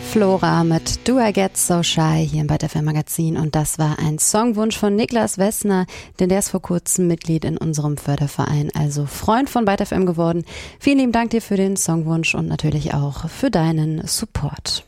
Flora mit Do I Get So Shy hier im Byte FM Magazin, und das war ein Songwunsch von Niklas Wessner, denn der ist vor kurzem Mitglied in unserem Förderverein, also Freund von Byte FM geworden. Vielen lieben Dank dir für den Songwunsch und natürlich auch für deinen Support.